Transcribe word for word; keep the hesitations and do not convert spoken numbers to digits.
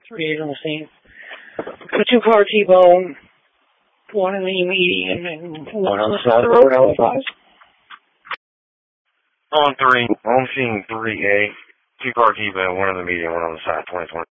three eight on the scene. A two-car T-bone, one in the median and one on the side of the road, L F five. On three, on scene three eight, two-car T-bone, one in the median, one on the side, twenty twenty.